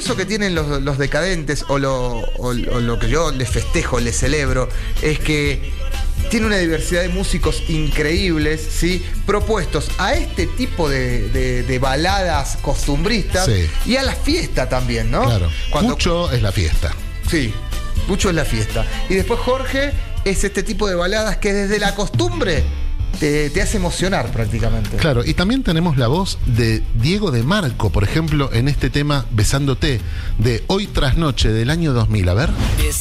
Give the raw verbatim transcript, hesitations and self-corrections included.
grosso que tienen los, los decadentes, o lo, o, o lo que yo les festejo, les celebro, es que tiene una diversidad de músicos increíbles, ¿sí? Propuestos a este tipo de, de, de baladas costumbristas, sí, y a la fiesta también, ¿no? Claro. Cuando, mucho es la fiesta. Sí, mucho es la fiesta. Y después Jorge es este tipo de baladas que desde la costumbre Te, te hace emocionar prácticamente. Claro, y también tenemos la voz de Diego de Marco, por ejemplo, en este tema Besándote, de Hoy tras Noche, del año dos mil. A ver.